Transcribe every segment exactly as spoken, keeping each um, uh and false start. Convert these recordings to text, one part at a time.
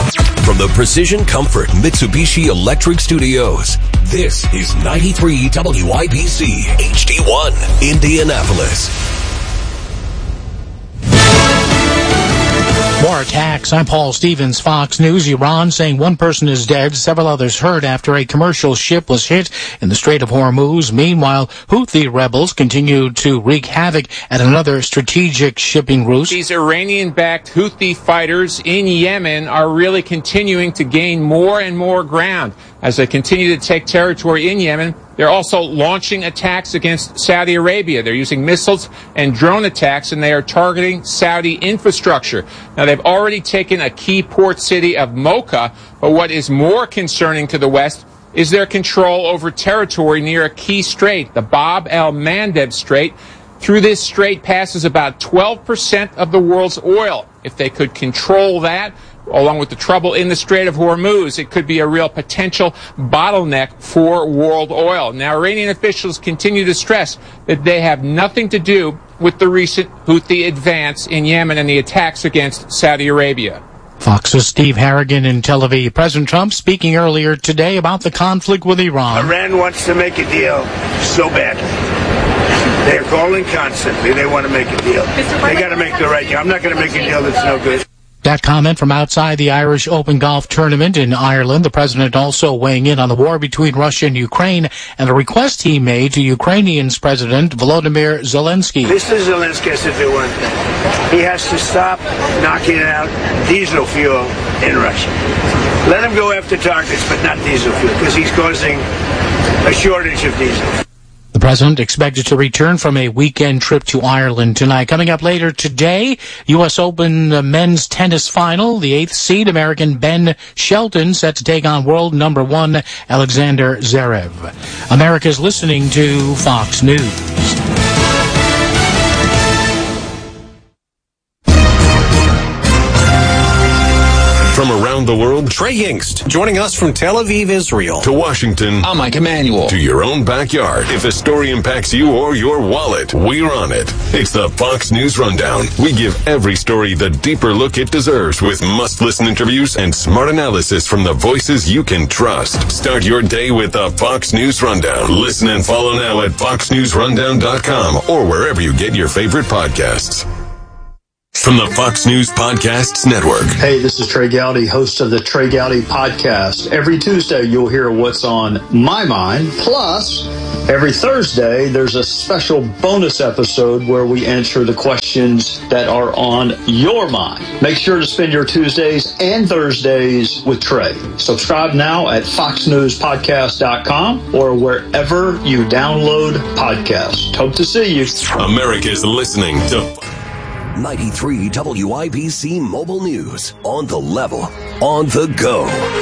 From the Precision Comfort Mitsubishi Electric Studios, this is ninety-three W I B C H D one, Indianapolis. More attacks. I'm Paul Stevens, Fox News. Iran saying one person is dead, several others hurt after a commercial ship was hit in the Strait of Hormuz. Meanwhile, Houthi rebels continue to wreak havoc at another strategic shipping route. These Iranian-backed Houthi fighters in Yemen are really continuing to gain more and more ground as they continue to take territory in Yemen. They're also launching attacks against Saudi Arabia. They're using missiles and drone attacks, and they are targeting Saudi infrastructure. Now, they've already taken a key port city of Mocha, but what is more concerning to the West is their control over territory near a key strait, the Bab el-Mandeb Strait. Through this strait passes about twelve percent of the world's oil. If they could control that, along with the trouble in the Strait of Hormuz, it could be a real potential bottleneck for world oil. Now, Iranian officials continue to stress that they have nothing to do with the recent Houthi advance in Yemen and the attacks against Saudi Arabia. Fox's Steve Harrigan in Tel Aviv. President Trump speaking earlier today about the conflict with Iran. Iran wants to make a deal so badly. They're calling constantly. They want to make a deal. They got to make the right deal. I'm not going to make a deal that's no good. That comment from outside the Irish Open golf tournament in Ireland. The president also weighing in on the war between Russia and Ukraine and a request he made to Ukrainian's President Volodymyr Zelensky. Mister Zelensky has to do one thing. He has to stop knocking out diesel fuel in Russia. Let him go after targets, but not diesel fuel, because he's causing a shortage of diesel. The president expected to return from a weekend trip to Ireland tonight. Coming up later today, U S Open men's tennis final. The eighth seed American Ben Shelton set to take on world number one Alexander Zverev. America's listening to Fox News. From around the world, Trey Yingst, joining us from Tel Aviv, Israel. To Washington, I'm Mike Emanuel. To your own backyard. If a story impacts you or your wallet, we're on it. It's the Fox News Rundown. We give every story the deeper look it deserves with must-listen interviews and smart analysis from the voices you can trust. Start your day with the Fox News Rundown. Listen and follow now at fox news rundown dot com or wherever you get your favorite podcasts. From the Fox News Podcasts Network. Hey, this is Trey Gowdy, host of the Trey Gowdy Podcast. Every Tuesday, you'll hear what's on my mind. Plus, every Thursday, there's a special bonus episode where we answer the questions that are on your mind. Make sure to spend your Tuesdays and Thursdays with Trey. Subscribe now at fox news podcast dot com or wherever you download podcasts. Hope to see you. America's listening to ninety-three W I B C Mobile News. On the level, on the go.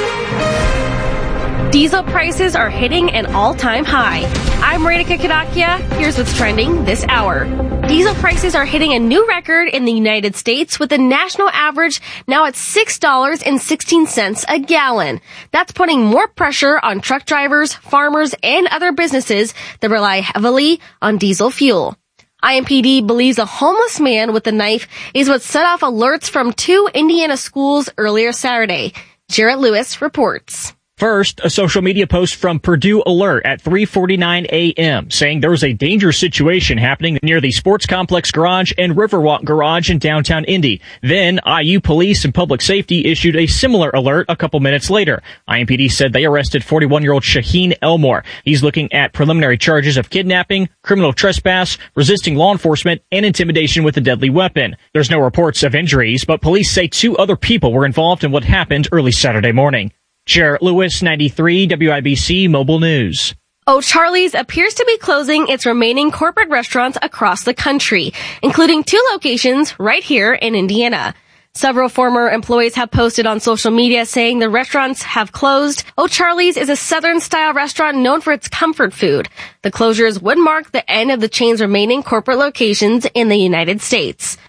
Diesel prices are hitting an all-time high. I'm Radhika Kadakia. Here's what's trending this hour. Diesel prices are hitting a new record in the United States with the national average now at six dollars and sixteen cents a gallon. That's putting more pressure on truck drivers, farmers, and other businesses that rely heavily on diesel fuel. I M P D believes a homeless man with a knife is what set off alerts from two Indiana schools earlier Saturday. Jarrett Lewis reports. First, a social media post from Purdue Alert at three forty-nine a.m. saying there was a dangerous situation happening near the Sports Complex Garage and Riverwalk Garage in downtown Indy. Then, I U Police and Public Safety issued a similar alert a couple minutes later. I M P D said they arrested forty-one-year-old Shaheen Elmore. He's looking at preliminary charges of kidnapping, criminal trespass, resisting law enforcement, and intimidation with a deadly weapon. There's no reports of injuries, but police say two other people were involved in what happened early Saturday morning. Jarrett Lewis, ninety-three W I B C Mobile News. O'Charley's appears to be closing its remaining corporate restaurants across the country, including two locations right here in Indiana. Several former employees have posted on social media saying the restaurants have closed. O'Charley's is a Southern-style restaurant known for its comfort food. The closures would mark the end of the chain's remaining corporate locations in the United States.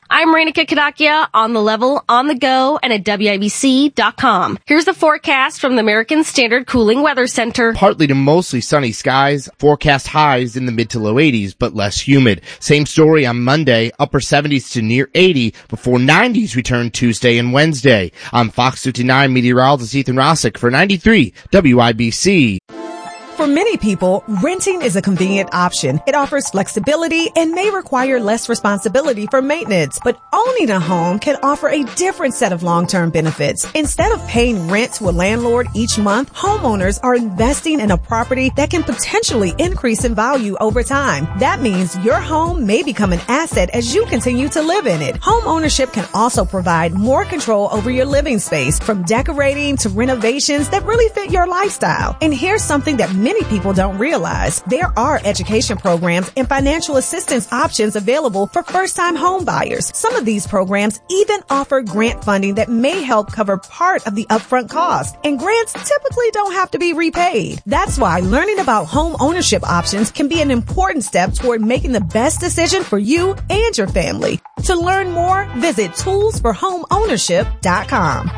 I'm Renika Kadakia, on the level, on the go, and at W I B C dot com. Here's the forecast from the American Standard Cooling Weather Center. Partly to mostly sunny skies, forecast highs in the mid to low eighties, but less humid. Same story on Monday, upper seventies to near eighty, before nineties return Tuesday and Wednesday. I'm Fox fifty-nine meteorologist Ethan Rossick for ninety-three W I B C. For many people, renting is a convenient option. It offers flexibility and may require less responsibility for maintenance. But owning a home can offer a different set of long-term benefits. Instead of paying rent to a landlord each month, homeowners are investing in a property that can potentially increase in value over time. That means your home may become an asset as you continue to live in it. Home ownership can also provide more control over your living space, from decorating to renovations that really fit your lifestyle. And here's something that many people don't realize. There are education programs and financial assistance options available for first-time home buyers. Some of these programs even offer grant funding that may help cover part of the upfront cost. And grants typically don't have to be repaid. That's why learning about home ownership options can be an important step toward making the best decision for you and your family. To learn more, visit tools for home ownership dot com.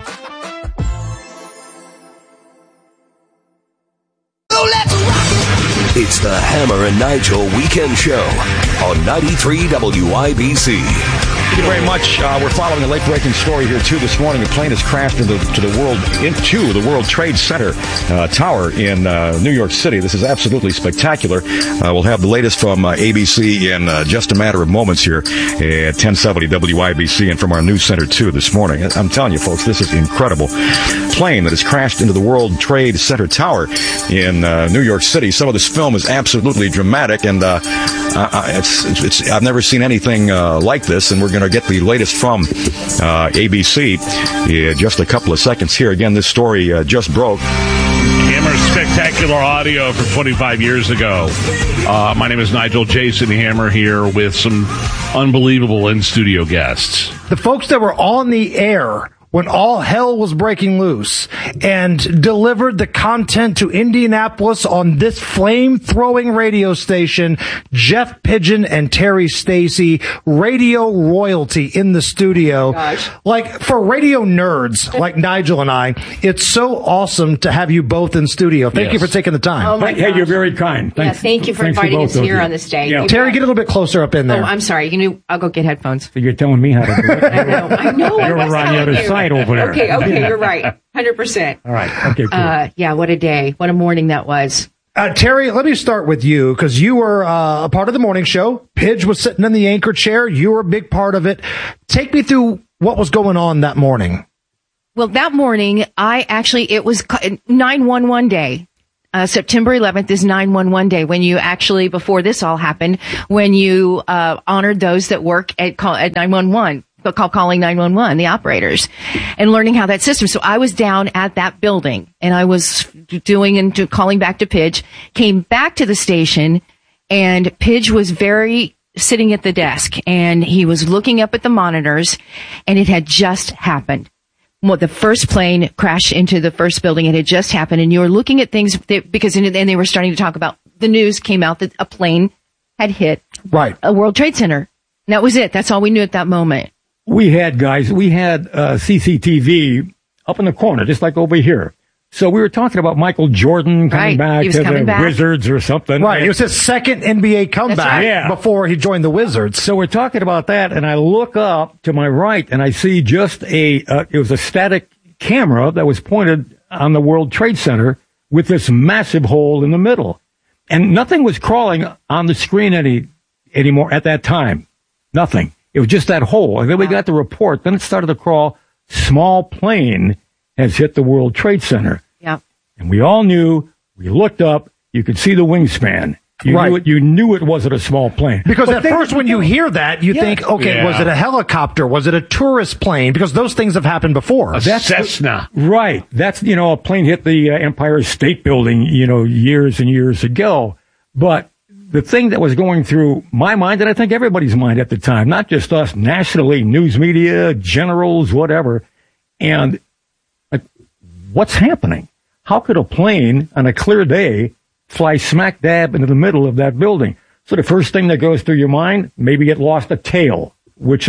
It's the Hammer and Nigel Weekend Show on ninety-three W I B C. Thank you very much. Uh, we're following a late-breaking story here, too, this morning. A plane has crashed into, to the world, into the World Trade Center uh, tower in uh, New York City. This is absolutely spectacular. Uh, we'll have the latest from uh, A B C in uh, just a matter of moments here at ten seventy W I B C and from our news center, too, this morning. I'm telling you, folks, this is incredible. Plane that has crashed into the World Trade Center tower in uh, New York City. Some of this film is absolutely dramatic, and uh, uh, it's, it's, it's I've never seen anything uh, like this, and we're going to get the latest from uh, A B C in just a couple of seconds here. Again, this story uh, just broke. Hammer spectacular audio from twenty-five years ago. Uh, my name is Nigel Jason Hammer here with some unbelievable in-studio guests. The folks that were on the air when all hell was breaking loose and delivered the content to Indianapolis on this flame-throwing radio station, Jeff Pigeon and Terry Stacy, radio royalty in the studio. Gosh. Like, for radio nerds like Nigel and I, it's so awesome to have you both in studio. Thank yes. you for taking the time. Oh my hey, you're very kind. Thanks, yeah, thank you for inviting us here on this day. Yeah. Terry, get a little bit closer up in there. Oh, I'm sorry. You know, I'll go get headphones. So you're telling me how to do it? I know. I know. You're on the other you. side over there. Okay, okay, you're right. one hundred percent. All right. Okay, cool. Uh, yeah, what a day. What a morning that was. Uh, Terry, let me start with you, because you were uh, a part of the morning show. Pidge was sitting in the anchor chair. You were a big part of it. Take me through what was going on that morning. Well, that morning, I actually, it was nine one one day. Uh, September eleventh is nine one one day, when you actually, before this all happened, when you uh, honored those that work at, call, at nine one one. Call calling nine one one, the operators, and learning how that system. So I was down at that building, and I was doing and do, calling back to Pidge, came back to the station, and Pidge was very sitting at the desk, and he was looking up at the monitors, and it had just happened. Well, the first plane crashed into the first building. It had just happened, and you were looking at things that, because and they were starting to talk about, the news came out that a plane had hit right. a World Trade Center. And that was it. That's all we knew at that moment. We had, guys, we had uh, C C T V up in the corner, just like over here. So we were talking about Michael Jordan coming right. back to coming the back. Wizards or something. Right. It was his second N B A comeback right. yeah. before he joined the Wizards. So we're talking about that, and I look up to my right, and I see just a, uh, it was a static camera that was pointed on the World Trade Center with this massive hole in the middle. And nothing was crawling on the screen any anymore at that time. Nothing. It was just that hole. And then we got the report. Then it started to crawl. Small plane has hit the World Trade Center. Yeah. And we all knew. We looked up. You could see the wingspan. You right. knew it. You knew it wasn't a small plane. Because but at then, first, when you hear that, you yeah. think, okay, yeah. was it a helicopter? Was it a tourist plane? Because those things have happened before. A That's Cessna. Right. That's, you know, a plane hit the uh, Empire State Building, you know, years and years ago. But the thing that was going through my mind, and I think everybody's mind at the time, not just us, nationally, news media, generals, whatever, and like, what's happening? How could a plane on a clear day fly smack dab into the middle of that building? So the first thing that goes through your mind, maybe it lost a tail, which had,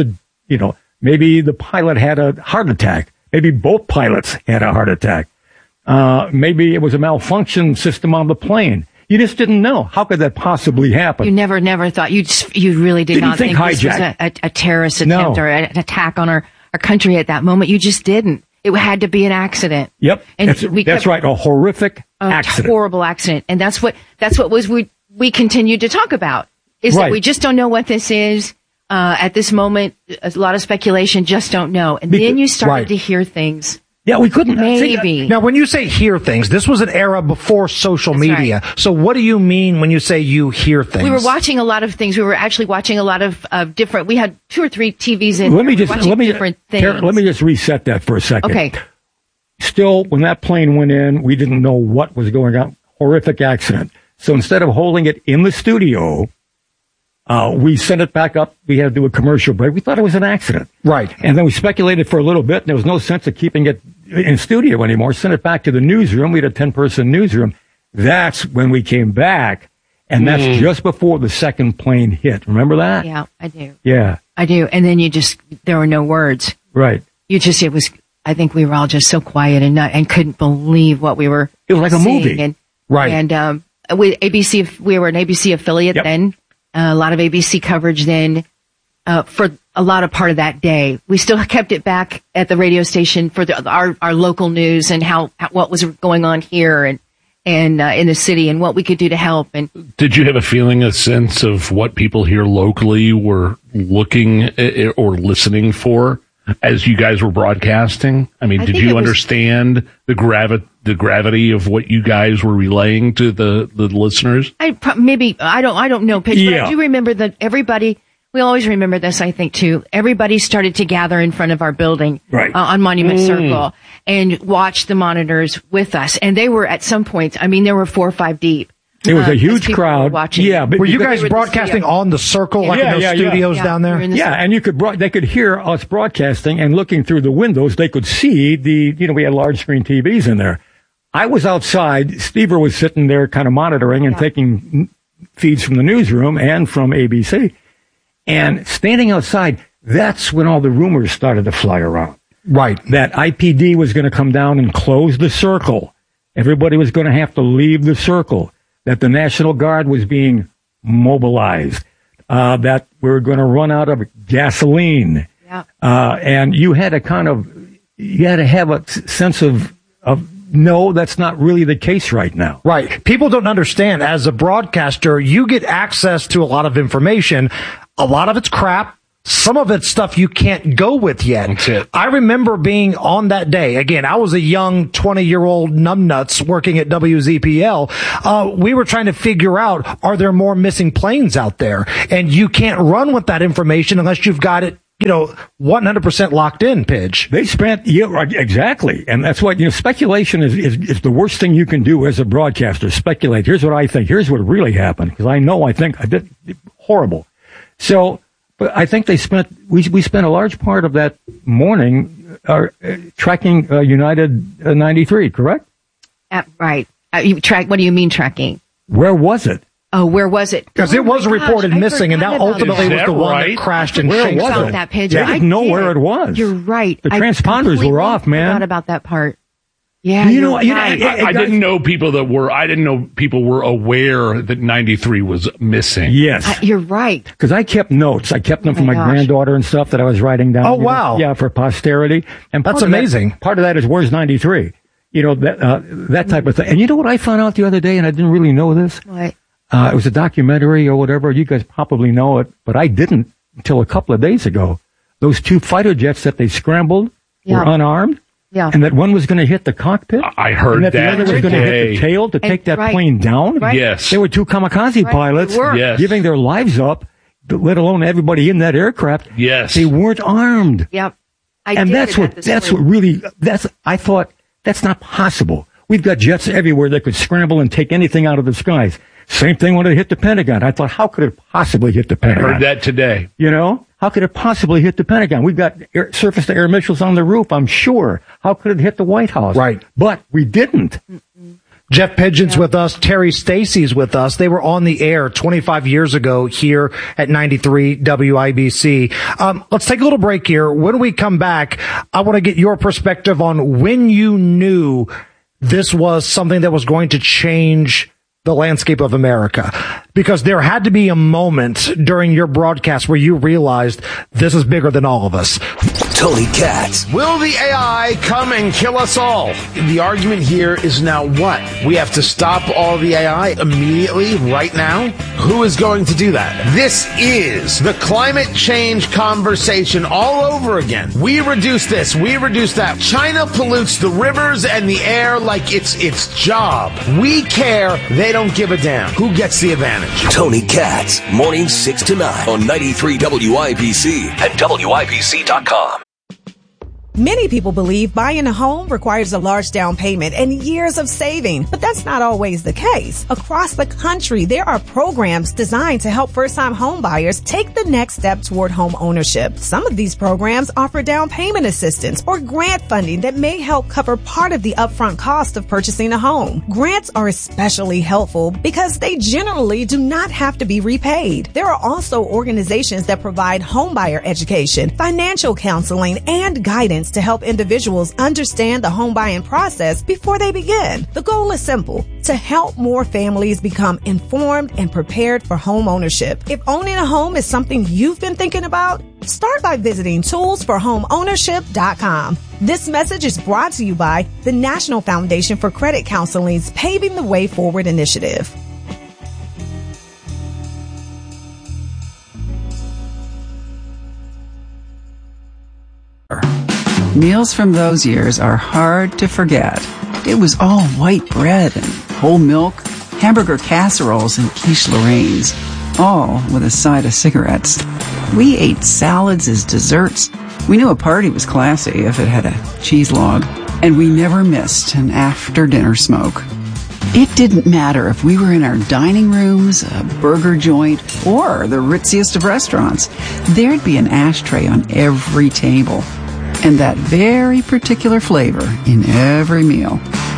you know, maybe the pilot had a heart attack. Maybe both pilots had a heart attack. Uh, maybe it was a malfunction system on the plane. You just didn't know. How could that possibly happen? You never, never thought, you just, you really did Didn't not think think, this was hijack. a, a, a terrorist attempt No. or an attack on our, our country at that moment. You just didn't. It had to be an accident. Yep. And that's we that's kept- right. A horrific a accident. horrible accident. And that's what, that's what was we, we continued to talk about is Right. that we just don't know what this is. Uh, at this moment, a lot of speculation, just don't know. And then you started right. to hear things. Yeah, we couldn't. Maybe. Now, when you say hear things, this was an era before social That's media. So what do you mean when you say you hear things? We were watching a lot of things. We were actually watching a lot of, uh, different, we had two or three T Vs in. Let me we were just watching let me different things. Karen, let me just reset that for a second. Okay. Still, when that plane went in, we didn't know what was going on. Horrific accident. So instead of holding it in the studio, uh, we sent it back up. We had to do a commercial break. We thought it was an accident. Right. And then we speculated for a little bit, and there was no sense of keeping it in studio anymore. Sent it back to the newsroom. We had a ten-person newsroom. That's when we came back, and that's Mm. just before the second plane hit. Remember that? Yeah, I do. Yeah. I do. And then you just, there were no words. Right. You just, it was, I think we were all just so quiet and not, and couldn't believe what we were It was like a seeing. movie. And, Right. And, um, with A B C, we were an A B C affiliate Yep. then, uh, a lot of A B C coverage then, uh, for a lot of part of that day. We still kept it back at the radio station for the, our, our local news and how, how what was going on here and, and, uh, in the city and what we could do to help. And Did you have a feeling, a sense of what people here locally were looking eh, or listening for as you guys were broadcasting? I mean, I did think you it was- understand the gravi- the gravity of what you guys were relaying to the, the listeners? I pro- maybe I don't I don't know, Pitch, but Yeah. I do remember that everybody. We always remember this, I think, too. Everybody started to gather in front of our building, Right. uh, on Monument Mm. Circle, and watch the monitors with us. And they were at some points. I mean, there were four or five deep. It was uh, a as huge people crowd. Were watching. Yeah, but were you but- guys We were at the broadcasting studio. on the circle, like in those studios Yeah, down there? we were in the Yeah, and you could broad- they could hear us broadcasting and looking through the windows. They could see the you know we had large screen T Vs in there. I was outside. Stever was sitting there, kind of monitoring and taking feeds from the newsroom and from A B C. And standing outside, that's when all the rumors started to fly around. Right. That I P D was going to come down and close the circle. Everybody was going to have to leave the circle. That the National Guard was being mobilized. Uh, that we were going to run out of gasoline. Yeah. Uh, and you had to kind of, you had to have a s- sense of, of, no, that's not really the case right now. Right. People don't understand. As a broadcaster, you get access to a lot of information. A lot of it's crap. Some of it's stuff you can't go with yet. That's it. I remember being on that day. Again, I was a young twenty-year-old numbnuts working at W Z P L. Uh, we were trying to figure out, are there more missing planes out there? And you can't run with that information unless you've got it, you know, one hundred percent locked in, Pidge. They spent, yeah, right, exactly. And that's what, you know, speculation is, is, is the worst thing you can do as a broadcaster. Speculate. Here's what I think. Here's what really happened. Because I know I think I did horrible. So, but I think they spent, we, we spent a large part of that morning uh, uh, tracking uh, United uh, ninety-three, correct? Uh, right. Uh, you track. What do you mean tracking? Where was it? Oh, where was it? Because Oh it was my gosh, reported I missing, and forgot that about ultimately that. was the one right? that crashed and Where changed was About it? that page. They I didn't know did. where it was. You're right. The I transponders were completely off, man. Forgot about that part. Yeah, You you're know- you know, right. I- I, I didn't know people that were, I didn't know people were aware that ninety-three was missing. Yes. Uh, you're right. Because I kept notes. I kept them Oh from my my gosh. granddaughter and stuff that I was writing down. Oh, you know, wow. yeah, for posterity. And part That's of that- amazing. part of that is where's ninety-three? You know, that, uh, that type of thing. And you know what I found out the other day, and I didn't really know this? What? Uh, it was a documentary or whatever. You guys probably know it, but I didn't until a couple of days ago. Those two fighter jets that they scrambled Yeah. were unarmed. Yeah. And that one was going to hit the cockpit. I heard and that, that the other was going to hit today. the tail to And- take that right. plane down. Right. Yes. They were two kamikaze Right, pilots they were. Yes. giving their lives up, let alone everybody in that aircraft. Yes. They weren't armed. Yep. I and did that's it what at the that's spring. what really that's I thought that's not possible. We've got jets everywhere that could scramble and take anything out of the skies. Same thing when it hit the Pentagon. I thought, how could it possibly hit the I Pentagon? heard that today. You know, how could it possibly hit the Pentagon? We've got air, surface-to-air missiles on the roof, I'm sure. How could it hit the White House? Right. But we didn't. Mm-mm. Jeff Pigeon's with us. Terry Stacy's with us. They were on the air twenty-five years ago here at ninety-three W I B C. Um, let's take a little break here. When we come back, I want to get your perspective on when you knew this was something that was going to change the landscape of America. Because there had to be a moment during your broadcast where you realized this is bigger than all of us. Tony Katz. Will the A I come and kill us all? The argument here is now what? We have to stop all the A I immediately, right now? Who is going to do that? This is the climate change conversation all over again. We reduce this, we reduce that. China pollutes the rivers and the air like it's its job. We care, they don't give a damn. Who gets the advantage? Tony Katz, mornings six to nine on ninety-three W I B C and W I B C dot com. Many people believe buying a home requires a large down payment and years of saving, but that's not always the case. Across the country, there are programs designed to help first-time home buyers take the next step toward home ownership. Some of these programs offer down payment assistance or grant funding that may help cover part of the upfront cost of purchasing a home. Grants are especially helpful because they generally do not have to be repaid. There are also organizations that provide homebuyer education, financial counseling, and guidance to help individuals understand the home buying process before they begin. The goal is simple: to help more families become informed and prepared for home ownership. If owning a home is something you've been thinking about, start by visiting tools for home ownership dot com. This message is brought to you by the National Foundation for Credit Counseling's Paving the Way Forward initiative. Meals from those years are hard to forget. It was all white bread and whole milk, hamburger casseroles and quiche Lorraines, all with a side of cigarettes. We ate salads as desserts. We knew a party was classy if it had a cheese log, and we never missed an after-dinner smoke. It didn't matter if we were in our dining rooms, a burger joint, or the ritziest of restaurants. There'd be an ashtray on every table, and that very particular flavor in every meal.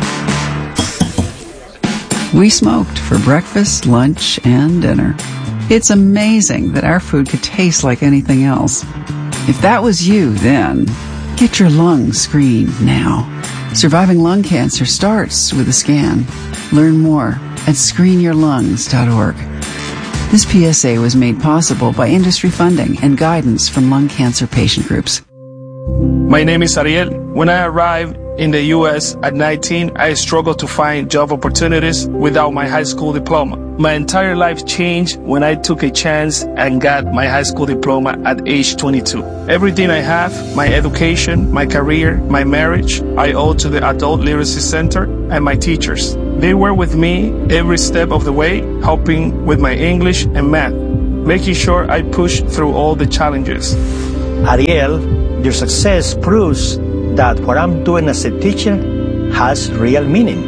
We smoked for breakfast, lunch, and dinner. It's amazing that our food could taste like anything else. If that was you then, get your lungs screened now. Surviving lung cancer starts with a scan. Learn more at screen your lungs dot org. This P S A was made possible by industry funding and guidance from lung cancer patient groups. My name is Ariel. When I arrived in the U S at nineteen, I struggled to find job opportunities without my high school diploma. My entire life changed when I took a chance and got my high school diploma at age twenty-two. Everything I have, my education, my career, my marriage, I owe to the Adult Literacy Center and my teachers. They were with me every step of the way, helping with my English and math, making sure I pushed through all the challenges. Ariel, your success proves that what I'm doing as a teacher has real meaning.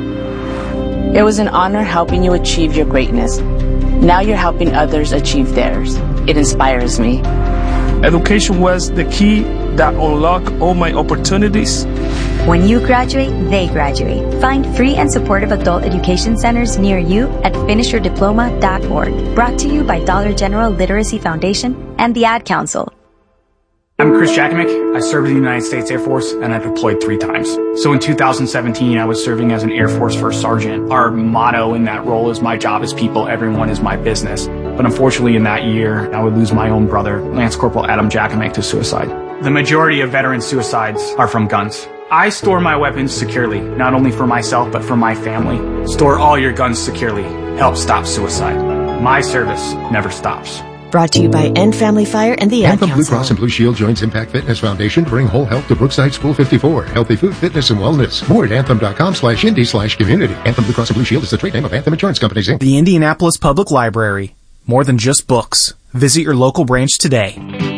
It was an honor helping you achieve your greatness. Now you're helping others achieve theirs. It inspires me. Education was the key that unlocked all my opportunities. When you graduate, they graduate. Find free and supportive adult education centers near you at finish your diploma dot org. Brought to you by Dollar General Literacy Foundation and the Ad Council. I'm Chris Jakovic. I served in the United States Air Force and I deployed three times. So in two thousand seventeen, I was serving as an Air Force First Sergeant. Our motto in that role is my job is people, everyone is my business. But unfortunately in that year, I would lose my own brother, Lance Corporal Adam Jakovic, to suicide. The majority of veteran suicides are from guns. I store my weapons securely, not only for myself, but for my family. Store all your guns securely. Help stop suicide. My service never stops. Brought to you by End Family Fire and the Ad Anthem Council. Blue Cross and Blue Shield Joints Impact Fitness Foundation bring whole health to Brookside School fifty-four. Healthy food, fitness, and wellness. More at anthem.com slash indie slash community. Anthem Blue Cross and Blue Shield is the trade name of Anthem Insurance Companies, Incorporated. The Indianapolis Public Library. More than just books. Visit your local branch today.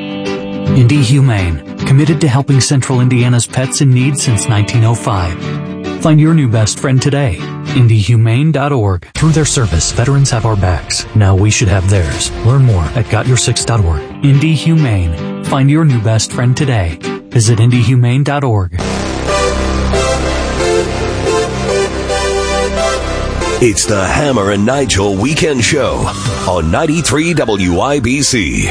Indy Humane. Committed to helping Central Indiana's pets in need since nineteen oh five. Find your new best friend today. Indy Humane dot org. Through their service, veterans have our backs. Now we should have theirs. Learn more at got your six dot org. Indy Humane. Find your new best friend today. Visit Indy Humane dot org. It's the Hammer and Nigel Weekend Show on ninety-three W I B C.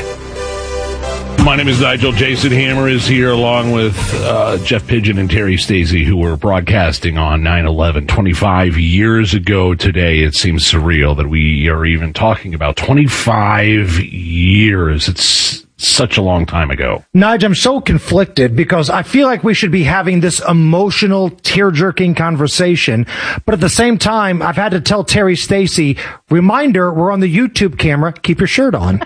My name is Nigel. Jason Hammer is here along with uh, Jeff Pigeon and Terry Stacey, who were broadcasting on nine eleven twenty-five years ago today. It seems surreal that we are even talking about twenty-five years. It's such a long time ago. Nigel, I'm so conflicted because I feel like we should be having this emotional, tear-jerking conversation. But at the same time, I've had to tell Terry Stacey, reminder, we're on the YouTube camera, keep your shirt on.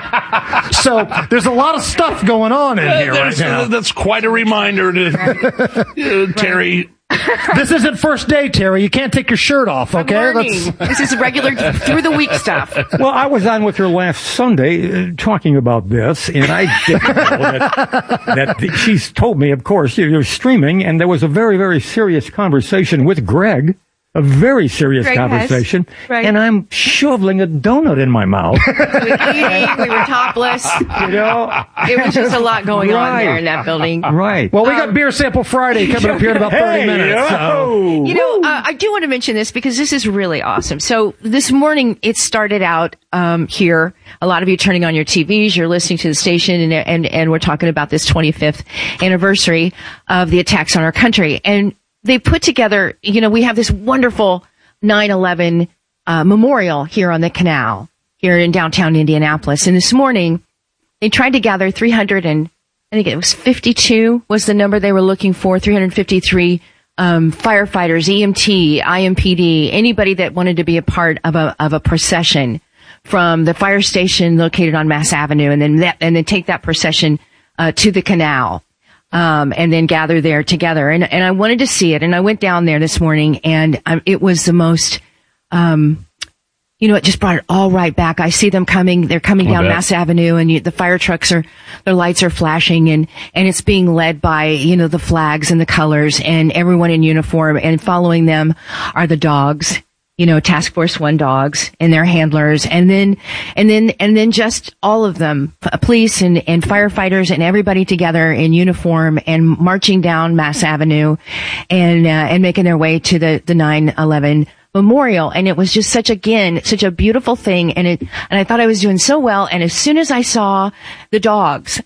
So there's a lot of stuff going on in here right now. That's quite a reminder to uh, Terry. This isn't first day, Terry. You can't take your shirt off, okay? Let's... This is regular through the week stuff. Well, I was on with her last Sunday uh, talking about this, and I didn't know that, that she's told me, of course, you're streaming, and there was a very, very serious conversation with Greg. A very serious Greg conversation, right. And I'm shoveling a donut in my mouth. We were eating, we were topless. You know, it was just a lot going right. on there in that building. Right. Well, we got um, Beer Sample Friday coming up here in about thirty hey, minutes. So. You know, uh, I do want to mention this because this is really awesome. So this morning it started out um, here. A lot of you turning on your T Vs, you're listening to the station, and and and we're talking about this twenty-fifth anniversary of the attacks on our country. And they put together, you know, we have this wonderful nine eleven uh, memorial here on the canal, here in downtown Indianapolis. And this morning, they tried to gather three hundred and, I think it was fifty-two was the number they were looking for, three hundred fifty-three um, firefighters, E M T, I M P D, anybody that wanted to be a part of a of a procession from the fire station located on Mass Avenue, and then that, and then take that procession uh, to the canal. Um, and then gather there together. And, and I wanted to see it. And I went down there this morning, and um, it was the most, um, you know, it just brought it all right back. I see them coming. They're coming down Mass Avenue, and you, the fire trucks are, their lights are flashing, and, and it's being led by, you know, the flags and the colors and everyone in uniform, and following them are the dogs. You know, Task Force One dogs and their handlers, and then, and then, and then just all of them, police and, and firefighters and everybody together in uniform and marching down Mass Avenue and, uh, and making their way to the, the nine eleven memorial. And it was just such, again, such a beautiful thing. And it, and I thought I was doing so well. And as soon as I saw the dogs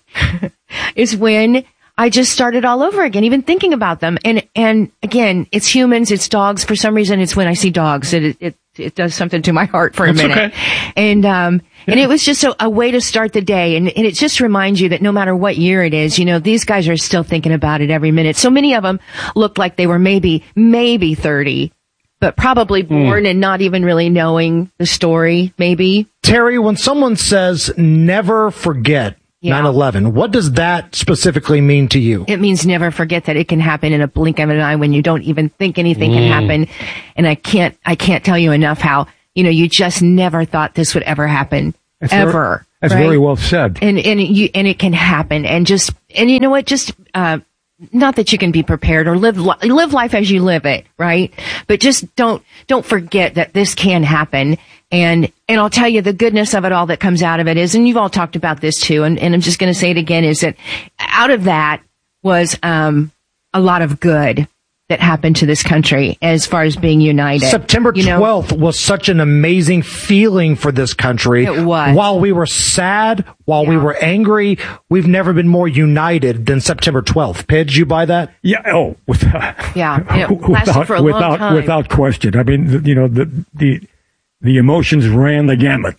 is when I just started all over again, even thinking about them. And, and again, it's humans, it's dogs. For some reason, it's when I see dogs that it, it, it does something to my heart for a That's minute. Okay. And, um, yeah. and it was just a, a way to start the day. And, and it just reminds you that no matter what year it is, you know, these guys are still thinking about it every minute. So many of them looked like they were maybe, maybe thirty, but probably born mm. and not even really knowing the story, maybe. Terry, when someone says never forget, yeah. nine eleven. What does that specifically mean to you? It means never forget that it can happen in a blink of an eye when you don't even think anything mm. can happen. And I can't, I can't tell you enough how, you know, you just never thought this would ever happen. That's ever. Very, that's right? very well said. And, and you, and it can happen. And just, and you know what, just, uh, not that you can be prepared or live, live life as you live it, right? But just don't, don't forget that this can happen. And, and I'll tell you the goodness of it all that comes out of it is, and you've all talked about this too, and, and I'm just going to say it again, is that out of that was, um, a lot of good that happened to this country as far as being united. September twelfth you know? was such an amazing feeling for this country. It was. While we were sad, while yeah. we were angry, we've never been more united than September twelfth. Pidge, you buy that? Yeah. Oh, without, yeah. It without, for a without, long time. without question. I mean, you know, the, the, the emotions ran the gamut.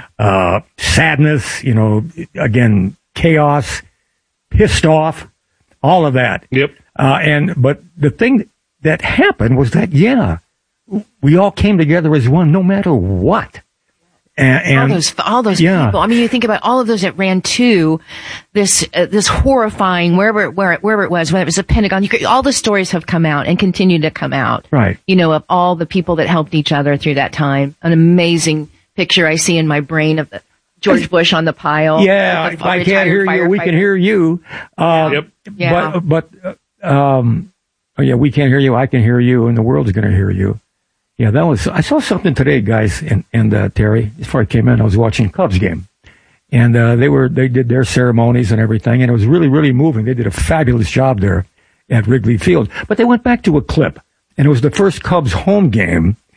Uh, sadness, you know, again, chaos, pissed off, all of that. Yep. Uh, and, but the thing that happened was that, yeah, we all came together as one, no matter what. And, and all those, all those yeah. people. I mean, you think about all of those that ran to this, uh, this horrifying, wherever, where, wherever it was, whether it was the Pentagon, you could, all the stories have come out and continue to come out. Right. You know, of all the people that helped each other through that time. An amazing picture I see in my brain of the George Bush on the pile. Yeah. I, I can't hear you. We can hear you. Uh, yep. Yeah. But, but, um, oh yeah, we can't hear you. I can hear you, and the world's going to hear you. Yeah, that was, I saw something today, guys, and, and, uh, Terry, before I came in, I was watching a Cubs game. And, uh, they were, they did their ceremonies and everything, and it was really, really moving. They did a fabulous job there at Wrigley Field. But they went back to a clip, and it was the first Cubs home game,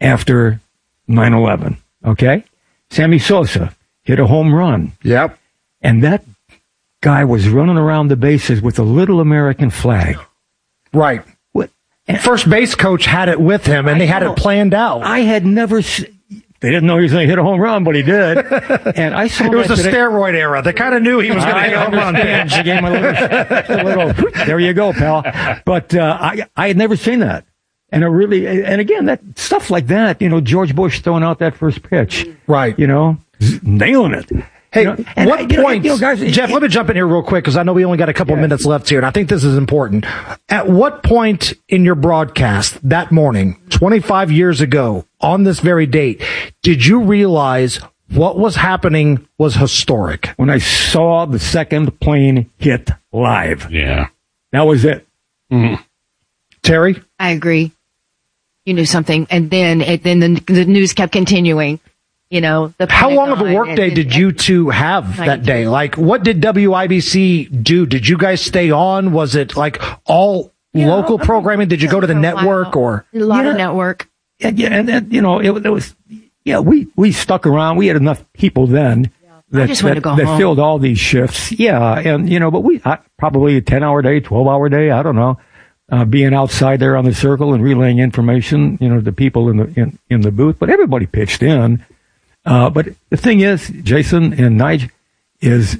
after nine eleven. Okay? Sammy Sosa hit a home run. Yep. And that guy was running around the bases with a little American flag. Right. What? First base coach had it with him, and I they had know. it planned out. I had never se- They didn't know he was going to hit a home run, but he did. And I saw it was that the today. steroid era. They kind of knew he was going to hit a home run. They gave him a little, a little, there you go, pal. But uh, I, I had never seen that. And it really, and again, that stuff like that, you know, George Bush throwing out that first pitch. Right. You know, nailing it. Hey, you know, and what I, you point, know, you know, guys, Jeff, it, let me jump in here real quick because I know we only got a couple yeah. minutes left here, and I think this is important. At what point in your broadcast that morning, twenty-five years ago, on this very date, did you realize what was happening was historic? When I saw the second plane hit live. Yeah. That was it. Mm-hmm. Terry? I agree. You knew something, and then it, then the, the news kept continuing. You know, the how long of a workday did you two have that day? Like, what did W I B C do? Did you guys stay on? Was it like all yeah, local programming? Did you go to the network or a lot yeah. of network? Yeah, yeah, and, and you know, it, it was yeah. We we stuck around. We had enough people then that just that, to go that home. filled all these shifts. Yeah, and you know, but we uh, probably a ten hour day, twelve hour day. I don't know. Uh, being outside there on the circle and relaying information, you know, to people in the in, in the booth, but everybody pitched in. Uh, but the thing is, Jason and Nigel, is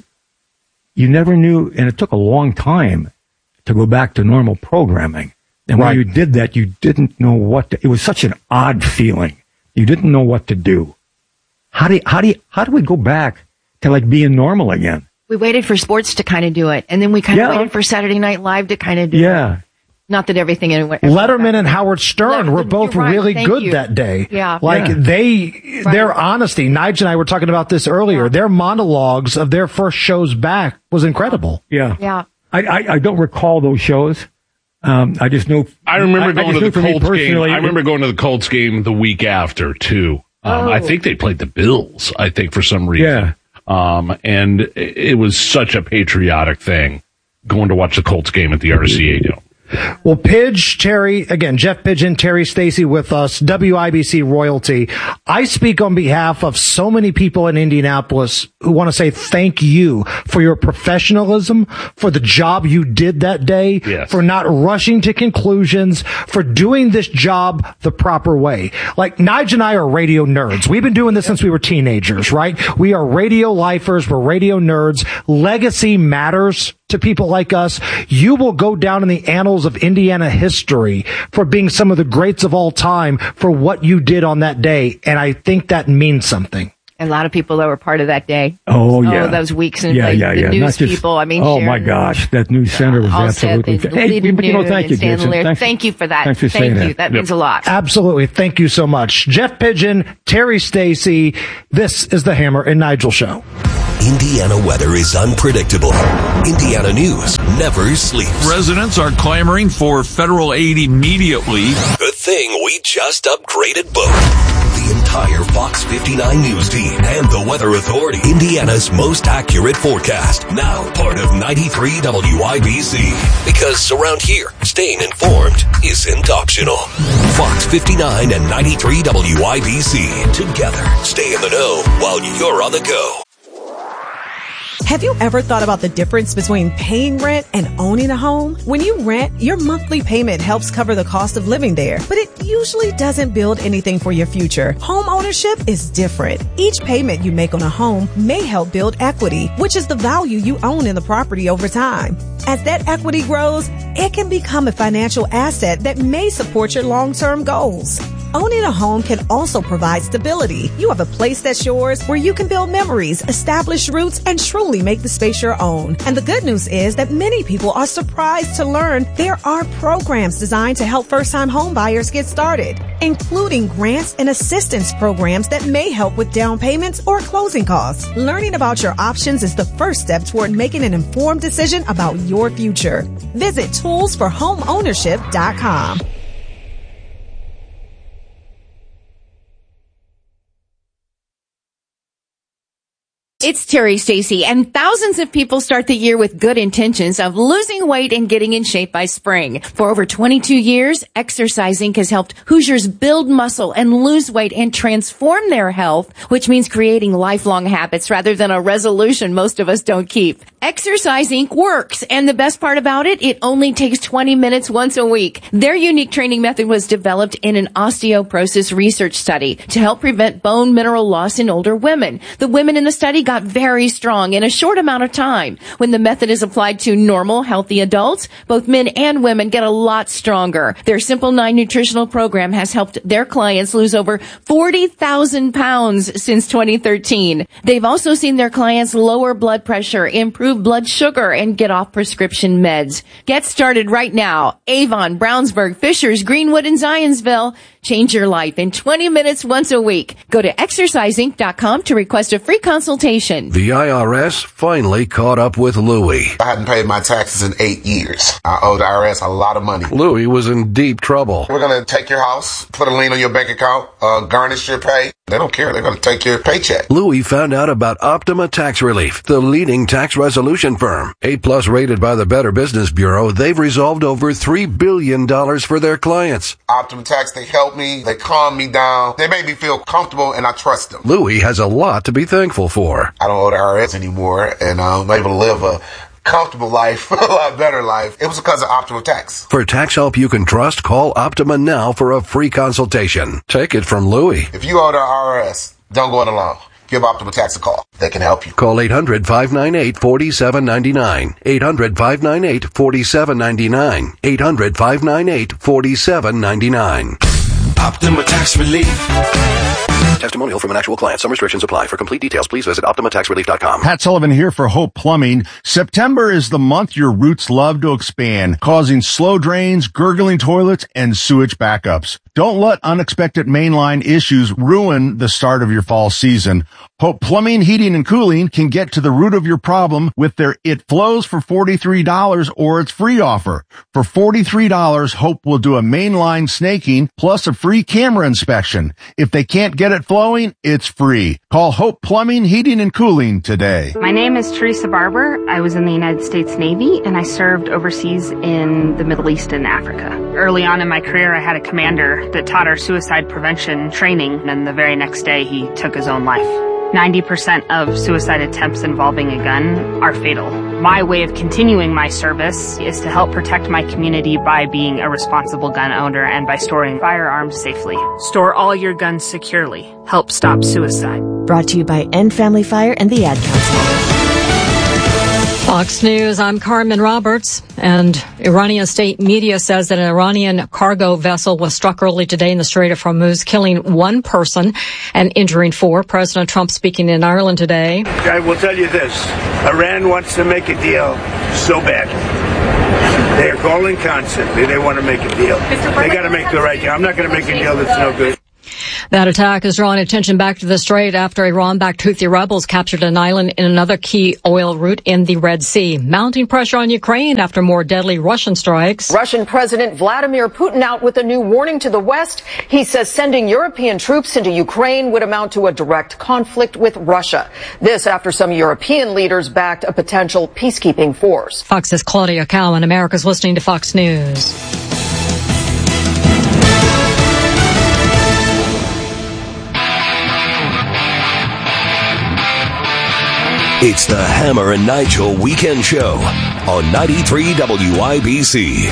you never knew, and it took a long time to go back to normal programming. And right. when you did that, you didn't know what to, it was such an odd feeling. You didn't know what to do. How do you, how do you, how do we go back to like being normal again? We waited for sports to kind of do it, and then we kind of Yeah. waited for Saturday Night Live to kind of do it. Yeah. Not that everything anywhere. Letterman and Howard Stern were both right. really Thank good you. that day. Yeah. Like Yeah. they, Right. their honesty, Nigel and I were talking about this earlier, Yeah. their monologues of their first shows back was incredible. Yeah. Yeah. I, I, I don't recall those shows. Um, I just know. I remember I, going I to just the knew for me Colts game. personally- I remember going to the Colts game the week after too. Um, Oh. I think they played the Bills. I think for some reason. Yeah. Um, and it, it was such a patriotic thing going to watch the Colts game at the R C A Dome. Well, Pidge, Terry, again, Jeff Pigeon, Terry Stacy with us, W I B C royalty. I speak on behalf of so many people in Indianapolis who want to say thank you for your professionalism, for the job you did that day, Yes. for not rushing to conclusions, for doing this job the proper way. Like, Nigel and I are radio nerds. We've been doing this since we were teenagers, right? We are radio lifers. We're radio nerds. Legacy matters to people like us. You will go down in the annals of Indiana history for being some of the greats of all time for what you did on that day. And I think that means something. A lot of people that were part of that day. Oh, yeah. Oh, those weeks and yeah, like, yeah, the yeah. news Not just- people. I mean, oh Sharon, my gosh, that news center was all absolutely. said, Hey, Lead but you know, thank you, Stan Jason. Laird. Thanks, Thank you for that. Thanks for Thank saying you. that. That means a lot. Absolutely. Thank you so much. Jeff Pigeon, Terry Stacy. This is the Hammer and Nigel Show. Indiana weather is unpredictable. Indiana news never sleeps. Residents are clamoring for federal aid immediately. Good thing we just upgraded both. The entire Fox fifty-nine news team and the Weather Authority. Indiana's most accurate forecast. Now part of ninety-three W I B C. Because around here, staying informed isn't optional. Fox fifty-nine and ninety-three W I B C. Together, stay in the know while you're on the go. Have you ever thought about the difference between paying rent and owning a home? When you rent, your monthly payment helps cover the cost of living there, but it usually doesn't build anything for your future. Home ownership is different. Each payment you make on a home may help build equity, which is the value you own in the property over time. As that equity grows, it can become a financial asset that may support your long-term goals. Owning a home can also provide stability. You have a place that's yours where you can build memories, establish roots, and truly make the space your own. And the good news is that many people are surprised to learn there are programs designed to help first-time home buyers get started, including grants and assistance programs that may help with down payments or closing costs. Learning about your options is the first step toward making an informed decision about your future. Visit tools for home ownership dot com. It's Terry Stacy, and thousands of people start the year with good intentions of losing weight and getting in shape by spring. For over twenty-two years, Exercising has helped Hoosiers build muscle and lose weight and transform their health, which means creating lifelong habits rather than a resolution most of us don't keep. Exercising works, and the best part about it, it only takes twenty minutes once a week. Their unique training method was developed in an osteoporosis research study to help prevent bone mineral loss in older women. The women in the study got very strong in a short amount of time. When the method is applied to normal, healthy adults, both men and women get a lot stronger. Their Simple nine nutritional program has helped their clients lose over forty thousand pounds since twenty thirteen. They've also seen their clients lower blood pressure, improve blood sugar, and get off prescription meds. Get started right now. Avon, Brownsburg, Fishers, Greenwood, and Zionsville. Change your life in twenty minutes once a week. Go to exercising dot com to request a free consultation. The I R S finally caught up with Louie. I hadn't paid my taxes in eight years. I owe the I R S a lot of money. Louie was in deep trouble. We're going to take your house, put a lien on your bank account, uh, garnish your pay. They don't care. They're going to take your paycheck. Louie found out about Optima Tax Relief, the leading tax resolution firm. A plus rated by the Better Business Bureau, they've resolved over three billion dollars for their clients. Optima Tax, they help me. They calm me down. They make me feel comfortable, and I trust them. Louie has a lot to be thankful for. I don't owe the I R S anymore, and I'm able to live a comfortable life, a lot better life. It was because of Optima Tax. For tax help you can trust, call Optima now for a free consultation. Take it from Louie. If you owe the I R S, don't go it alone. Give Optima Tax a call. They can help you. Call eight hundred, five nine eight, four seven nine nine. eight hundred, five nine eight, four seven nine nine. eight hundred, five nine eight, four seven nine nine. Optima Tax Relief. Testimonial from an actual client. Some restrictions apply. For complete details, please visit optima tax relief dot com. Pat Sullivan here for Hope Plumbing. September is the month your roots love to expand, causing slow drains, gurgling toilets, and sewage backups. Don't let unexpected mainline issues ruin the start of your fall season. Hope Plumbing, Heating, and Cooling can get to the root of your problem with their It Flows for forty-three dollars or its free offer. For forty-three dollars, Hope will do a mainline snaking plus a free camera inspection. If they can't get it flowing, it's free. Call Hope Plumbing, Heating, and Cooling today. My name is Teresa Barber. I was in the United States Navy, and I served overseas in the Middle East and Africa. Early on in my career, I had a commander that taught our suicide prevention training, and the very next day, he took his own life. ninety percent of suicide attempts involving a gun are fatal. My way of continuing my service is to help protect my community by being a responsible gun owner and by storing firearms safely. Store all your guns securely. Help stop suicide. Brought to you by End Family Fire and the Ad Council. Fox News, I'm Carmen Roberts, and Iranian state media says that an Iranian cargo vessel was struck early today in the Strait of Hormuz, killing one person and injuring four. President Trump speaking in Ireland today. I will tell you this. Iran wants to make a deal so badly. They are calling constantly. They want to make a deal. They got to make the right deal. I'm not going to make a deal that's no good. That attack has drawn attention back to the Strait after Iran-backed Houthi rebels captured an island in another key oil route in the Red Sea. Mounting pressure on Ukraine after more deadly Russian strikes. Russian President Vladimir Putin out with a new warning to the West. He says sending European troops into Ukraine would amount to a direct conflict with Russia. This after some European leaders backed a potential peacekeeping force. Fox's Claudia Cowan. America's listening to Fox News. It's the Hammer and Nigel Weekend Show on ninety-three W I B C.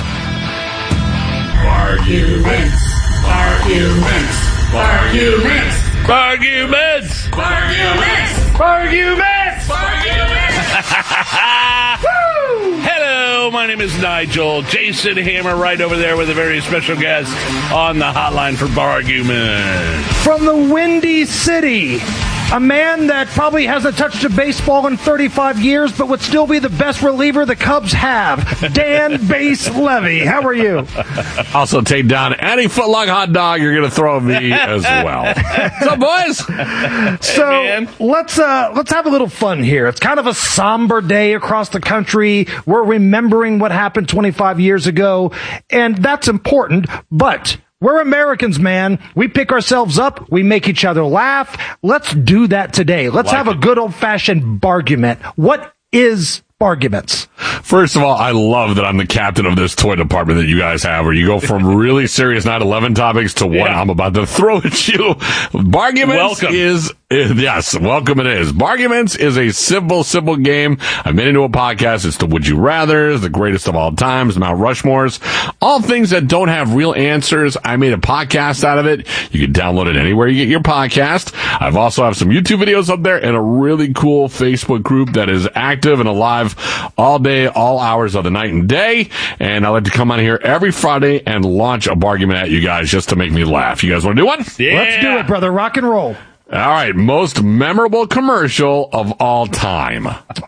Arguments, arguments, arguments, Arguments! arguments, Arguments! arguments. Hello, my name is Nigel. Jason Hammer right over there with a very special guest on the hotline for Bargument. From the Windy City, a man that probably hasn't touched a baseball in thirty-five years, but would still be the best reliever the Cubs have, Dan Base Levy. How are you? Also, take down any footlong hot dog you're going to throw me as well. What's up, boys? So Hey, let's uh, let's have a little fun here. It's kind of a somber day across the country. We're remembering what happened twenty-five years ago, and that's important, but We're Americans, man. We pick ourselves up. We make each other laugh. Let's do that today. Let's Like have a it. good old-fashioned bargument. What is barguments? First of all, I love that I'm the captain of this toy department that you guys have, where you go from really serious nine eleven topics to what Yeah. I'm about to throw at you. Barguments Welcome. is, is, yes, welcome it is. Barguments is a simple, simple game. I made into a podcast. It's the Would You Rathers, the greatest of all times, Mount Rushmores, all things that don't have real answers. I made a podcast out of it. You can download it anywhere you get your podcast. I've also have some YouTube videos up there and a really cool Facebook group that is active and alive all day, all hours of the night and day. And I like to come on here every Friday and launch a bargain at you guys just to make me laugh. You guys want to do one? Yeah. Let's do it, brother. Rock and roll. All right. Most memorable commercial of all time.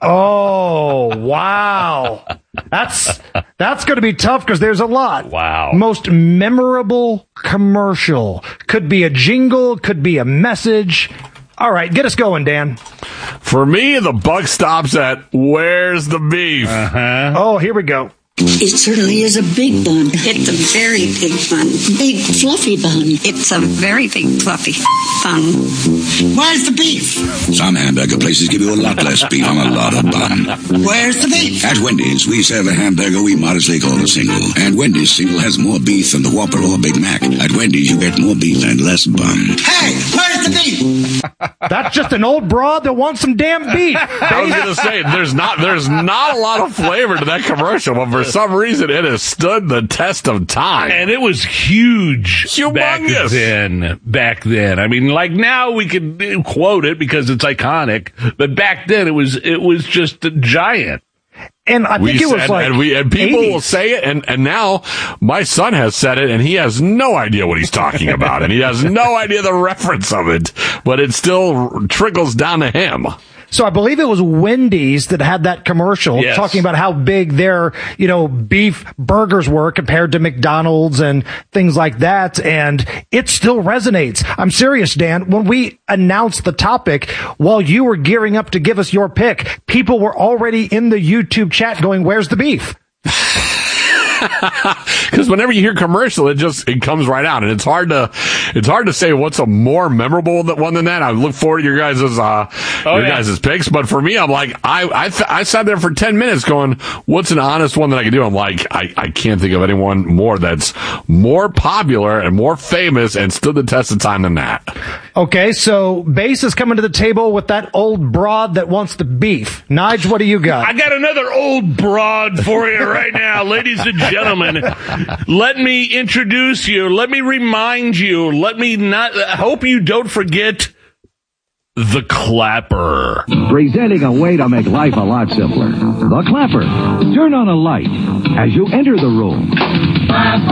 Oh, wow. That's that's going to be tough because there's a lot. Wow. Most memorable commercial. Could be a jingle, could be a message. All right, get us going, Dan. For me, the buck stops at Where's the Beef? Uh-huh. Oh, here we go. It certainly is a big bun. It's a very big bun. Big fluffy bun. It's a very big fluffy bun. Where's the beef? Some hamburger places give you a lot less beef on a lot of bun. Where's the beef? At Wendy's, we serve a hamburger we modestly call a single. And Wendy's single has more beef than the Whopper or Big Mac. At Wendy's, you get more beef and less bun. Hey, where's the beef? That's just an old broad that wants some damn beef. I was going to say, there's not, there's not a lot of flavor to that commercial, but for some reason it has stood the test of time. And it was huge Humongous. back then. Back then. I mean, like now we can quote it because it's iconic, but back then it was, it was just a giant. And I think we it was said, like and we and people eighties. will say it, and and now my son has said it, and he has no idea what he's talking about, and he has no idea the reference of it, but it still trickles down to him. So I believe it was Wendy's that had that commercial Yes. talking about how big their, you know, beef burgers were compared to McDonald's and things like that. And it still resonates. I'm serious, Dan. When we announced the topic, while you were gearing up to give us your pick, people were already in the YouTube chat going, "Where's the beef?" Because whenever you hear commercial, it just it comes right out, and it's hard to it's hard to say what's a more memorable th- one than that. I look forward to your guys' uh, Oh, your yeah. guys' picks, but for me, I'm like I I, th- I sat there for ten minutes going, "What's an honest one that I can do?" I'm like, I I can't think of anyone more that's more popular and more famous and stood the test of time than that. Okay, so Base is coming to the table with that old broad that wants the beef. Nige, what do you got? I got another old broad for you right now, ladies and gentlemen. Let me introduce you. Let me remind you. Let me not. I hope you don't forget the Clapper. Presenting a way to make life a lot simpler. The Clapper. Turn on a light as you enter the room. Clap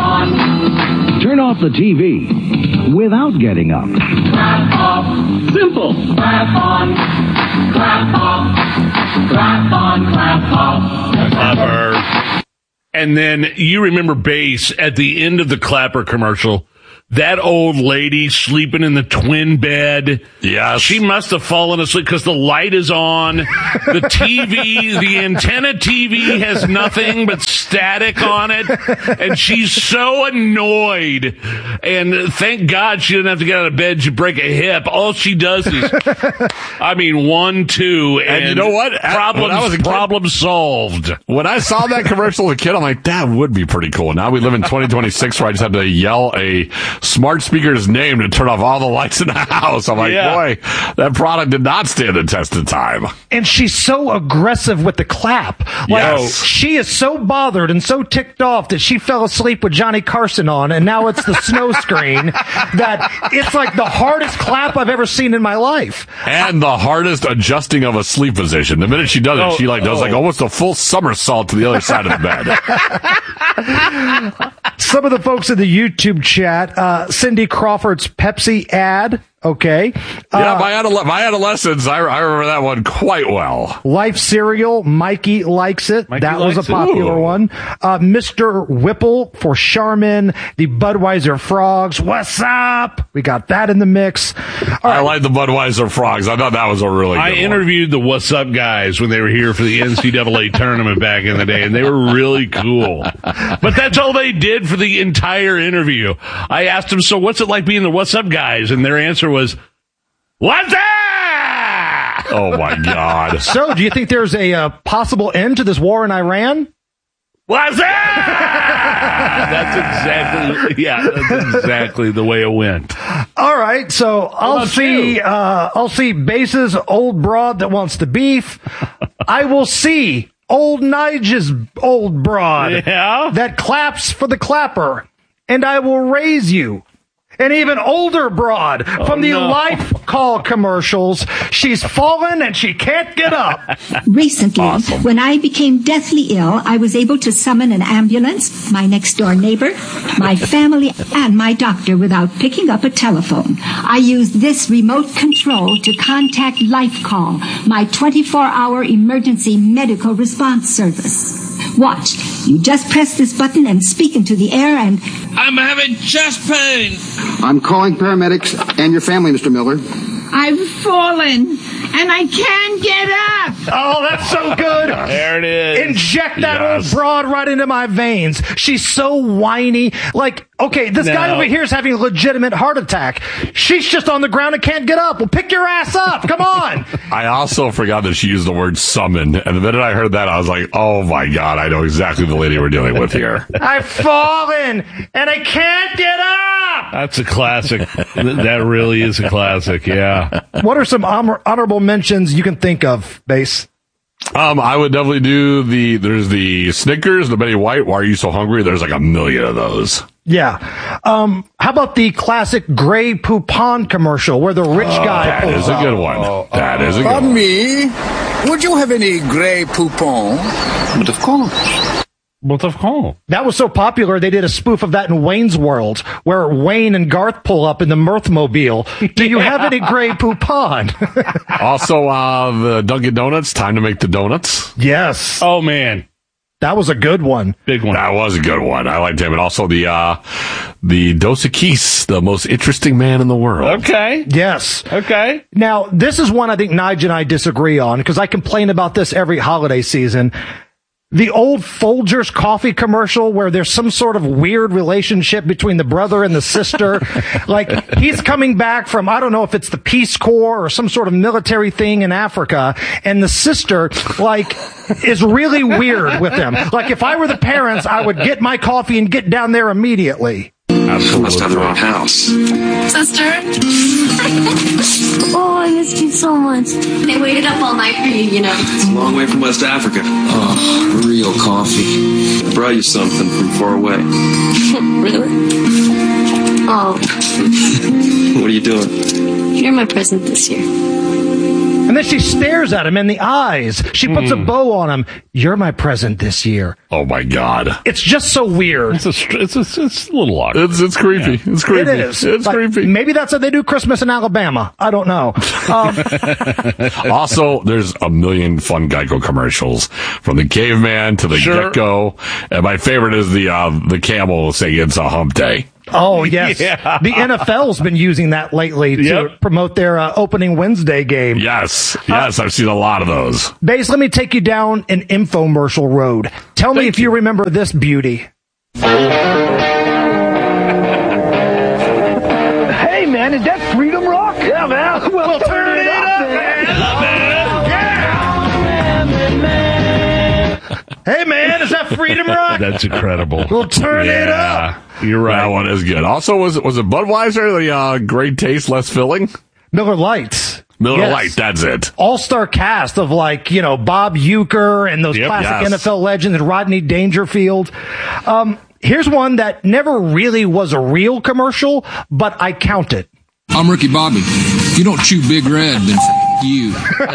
on. Turn off the T V without getting up. Clap off. Simple. Clap on. Clap off. Clap on. Clap off. The Clapper. And then you remember Bass at the end of the Clapper commercial. That old lady sleeping in the twin bed. Yes. She must have fallen asleep because the light is on. The T V, the antenna T V has nothing but static on it. And she's so annoyed. And thank God she didn't have to get out of bed to break a hip. All she does is, I mean, one, two, and, And you know what? At- Problems, when I was a kid- problem solved. When I saw that commercial as a kid, I'm like, that would be pretty cool. Now we live in twenty twenty-six where I just have to yell a smart speaker's name to turn off all the lights in the house. I'm like, Yeah. boy, that product did not stand the test of time. And she's so aggressive with the clap. Like, Yes. she is so bothered and so ticked off that she fell asleep with Johnny Carson on, and now it's the snow screen that it's like the hardest clap I've ever seen in my life. And the hardest adjusting of a sleep position. The minute she does it, Oh, she like does oh. like almost a full somersault to the other side of the bed. Some of the folks in the YouTube chat, uh, Cindy Crawford's Pepsi ad. Okay. Yeah, Uh, my, adole- my adolescence, I, I remember that one quite well. Life cereal, Mikey likes it. Mikey that was a likes it. popular Ooh. one. Uh, Mister Whipple for Charmin, the Budweiser Frogs. What's up? We got that in the mix. I like the Budweiser Frogs. I thought that was a really good I one. interviewed the What's Up guys when they were here for the N C double A tournament back in the day, and they were really cool. But that's all they did for the entire interview. I asked them, so what's it like being the What's Up guys? And their answer was, what's that? Oh, my God. So, do you think there's a uh, possible end to this war in Iran? What's that? That's exactly, yeah, that's exactly the way it went. All right, so I'll about see. you? Uh, I'll see Base's old broad that wants the beef. I will see old Nigel's old broad Yeah? that claps for the clapper, and I will raise you. An even older broad from the no. Life Call commercials. She's fallen and she can't get up. Recently, when I became deathly ill, I was able to summon an ambulance, my next door neighbor, my family, and my doctor without picking up a telephone. I used this remote control to contact Life Call, my twenty-four hour emergency medical response service. Watch. You just press this button and speak into the air and... I'm having chest pain. I'm calling paramedics and your family, Mister Miller. I've fallen and I can't get up. Oh, that's so good. There it is. Inject that Yes. old broad right into my veins. She's so whiny. Like, okay, this guy No. over here is having a legitimate heart attack. She's just on the ground and can't get up. Well, pick your ass up. Come on. I also forgot that she used the word summon. And the minute I heard that, I was like, oh, my God, I know exactly the lady we're dealing with here. I've fallen and I can't get up. That's a classic. That really is a classic, yeah. What are some honor- honorable mentions you can think of, Base? Um, I would definitely do the, there's the Snickers, the Betty White, Why Are You So Hungry? There's like a million of those. Yeah. Um, how about the classic Grey Poupon commercial where the rich guy That pulls is a out? good one. That is a good Pardon one. me, would you have any Grey Poupon? But of course. What of course? That was so popular, they did a spoof of that in Wayne's World, where Wayne and Garth pull up in the Mirthmobile. Do you have any Grey Poupon? Also, uh, the Dunkin' Donuts, Time to Make the Donuts. Yes. Oh, man. That was a good one. Big one. That was a good one. I liked him. And also the, uh, the Dos Equis, the most interesting man in the world. Okay. Yes. Okay. Now, this is one I think Nigel and I disagree on, because I complain about this every holiday season. The old Folgers coffee commercial where there's some sort of weird relationship between the brother and the sister. Like, he's coming back from, I don't know if it's the Peace Corps or some sort of military thing in Africa, and the sister, like, is really weird with him. Like, if I were the parents, I would get my coffee and get down there immediately. Absolutely. Must have the wrong house. Sister? Oh, I missed you so much. They waited up all night for you, you know. It's a long way from West Africa. Oh, real coffee. I brought you something from far away. Really? Oh, What are you doing? you're my present this year. And then she stares at him in the eyes. She puts a bow on him. You're my present this year. Oh, my God. It's just so weird. It's a, str- it's a, it's a little awkward. It's, it's creepy. Yeah. It's creepy. It is. It's Like, creepy. Maybe that's how they do Christmas in Alabama. I don't know. Um, Also, there's a million fun Geico commercials, from the caveman to the Sure. gecko. And my favorite is the uh, the camel saying it's a hump day. oh, yes. Yeah. The N F L's been using that lately to Yep. promote their uh, opening Wednesday game. Yes, yes, I've seen a lot of those. Baze, let me take you down an infomercial road. Tell me if you remember this beauty. Hey, man, is that Freedom Rock? Yeah, man. Well, turn it up, Hey, man, is that Freedom Rock? That's incredible. We'll turn it Yeah, up. You're right. That one is good. Also, was it was it Budweiser? The uh, great taste, less filling. Miller Lights. Miller Yes. Lite. That's it. All-star cast of, like, you know, Bob Uecker and those Yep, classic yes. N F L legends and Rodney Dangerfield. Um, here's one that never really was a real commercial, but I count it. I'm Ricky Bobby. If you don't chew Big Red, then you.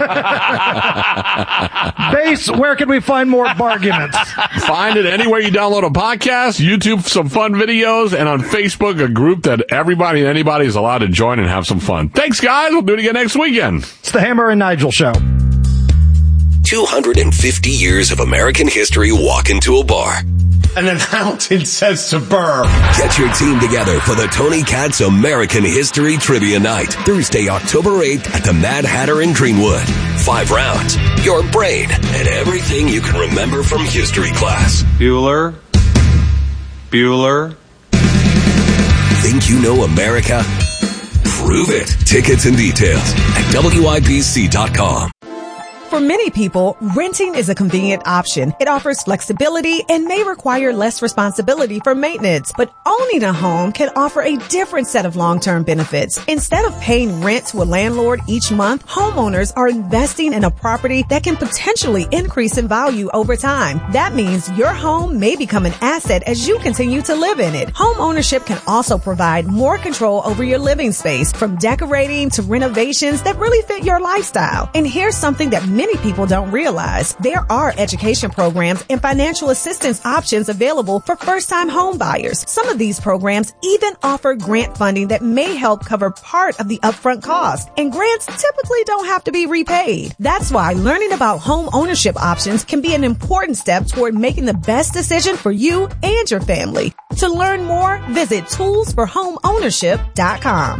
Base, where can we find more Barguments? Find it anywhere you download a podcast, YouTube, some fun videos, and on Facebook, a group that everybody and anybody is allowed to join and have some fun. Thanks, guys. We'll do it again next weekend. It's the Hammer and Nigel Show. two hundred fifty years of American history walk into a bar. And then Hamilton says to Burr. Get your team together for the Tony Katz American History Trivia Night, Thursday, October eighth at the Mad Hatter in Greenwood. Five rounds, your brain, and everything you can remember from history class. Bueller. Bueller. Think you know America? Prove it. Tickets and details at W I B C dot com. For many people, renting is a convenient option. It offers flexibility and may require less responsibility for maintenance. But owning a home can offer a different set of long-term benefits. Instead of paying rent to a landlord each month, homeowners are investing in a property that can potentially increase in value over time. That means your home may become an asset as you continue to live in it. Home ownership can also provide more control over your living space, from decorating to renovations that really fit your lifestyle. And here's something that many people don't realize. There are education programs and financial assistance options available for first-time home buyers. Some of these programs even offer grant funding that may help cover part of the upfront cost. And grants typically don't have to be repaid. That's why learning about home ownership options can be an important step toward making the best decision for you and your family. To learn more, visit tools for home ownership dot com.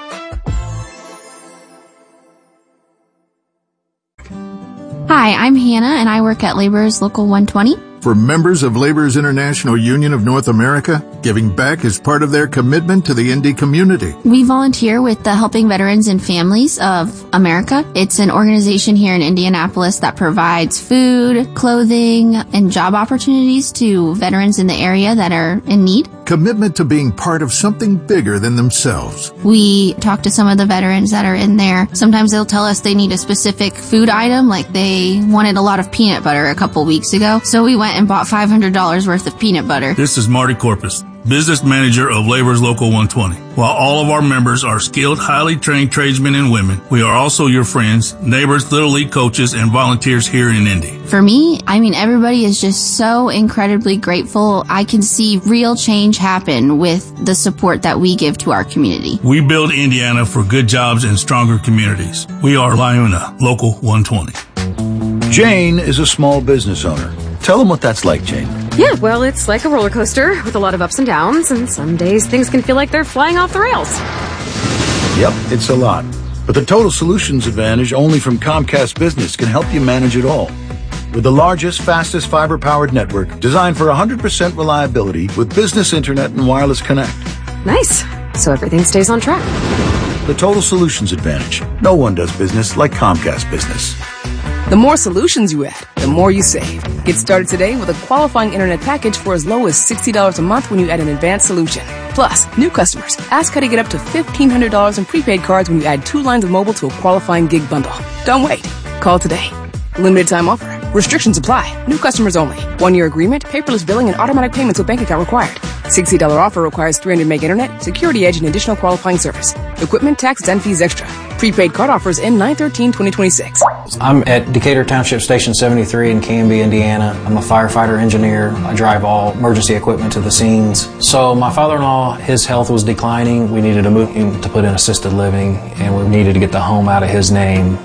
Hi, I'm Hannah, and I work at Laborers Local one twenty. For members of Laborers International Union of North America, giving back is part of their commitment to the Indy community. We volunteer with the Helping Veterans and Families of America. It's an organization here in Indianapolis that provides food, clothing, and job opportunities to veterans in the area that are in need. Commitment to being part of something bigger than themselves. We talk to some of the veterans that are in there. Sometimes they'll tell us they need a specific food item, like they wanted a lot of peanut butter a couple weeks ago. So we went and bought five hundred dollars worth of peanut butter. This is Marty Corpus, business manager of Laborers Local one twenty. While all of our members are skilled, highly trained tradesmen and women, we are also your friends, neighbors, Little League coaches, and volunteers here in Indy. For me, I mean, everybody is just so incredibly grateful. I can see real change happen with the support that we give to our community. We build Indiana for good jobs and stronger communities. We are LIUNA Local one twenty. Jane is a small business owner. Tell them what that's like, Jane. Yeah, well, it's like a roller coaster with a lot of ups and downs, and some days things can feel like they're flying off the rails. Yep, it's a lot. But the Total Solutions Advantage only from Comcast Business can help you manage it all. With the largest, fastest fiber-powered network designed for one hundred percent reliability with business internet and wireless connect. Nice. So everything stays on track. The Total Solutions Advantage. No one does business like Comcast Business. The more solutions you add, the more you save. Get started today with a qualifying internet package for as low as sixty dollars a month when you add an advanced solution. Plus, new customers, ask how to get up to fifteen hundred dollars in prepaid cards when you add two lines of mobile to a qualifying gig bundle. Don't wait. Call today. Limited time offer. Restrictions apply. New customers only. One-year agreement, paperless billing, and automatic payments with bank account required. sixty dollars offer requires three hundred meg internet, security edge, and additional qualifying service. Equipment, tax, and fees extra. Prepaid card offers end nine thirteen twenty twenty-six. I'm at Decatur Township Station seventy-three in Canby, Indiana. I'm a firefighter engineer. I drive all emergency equipment to the scenes. So my father-in-law, his health was declining. We needed to move him to put in assisted living, and we needed to get the home out of his name.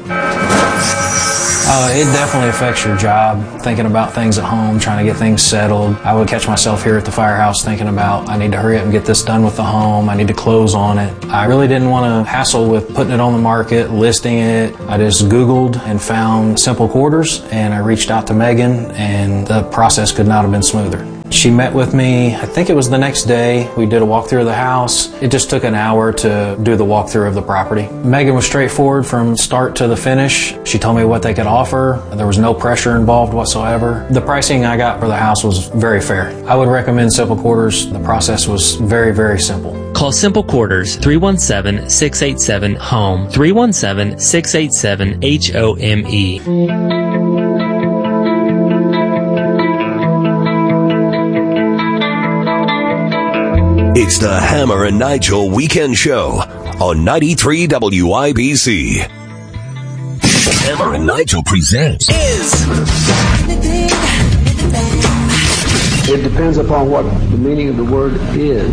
Uh, it definitely affects your job, thinking about things at home, trying to get things settled. I would catch myself here at the firehouse thinking about, I need to hurry up and get this done with the home. I need to close on it. I really didn't want to hassle with putting it on the market, listing it. I just Googled and found Simple Quarters, and I reached out to Megan, and the process could not have been smoother. She met with me, I think it was the next day. We did a walkthrough of the house. It just took an hour to do the walkthrough of the property. Megan was straightforward from start to the finish. She told me what they could offer. There was no pressure involved whatsoever. The pricing I got for the house was very fair. I would recommend Simple Quarters. The process was very, very simple. Call Simple Quarters three one seven, six eight seven, HOME, three one seven, six eight seven, H O M E. It's the Hammer and Nigel Weekend Show on ninety-three W I B C. Hammer and Nigel presents Is. It depends upon what the meaning of the word is.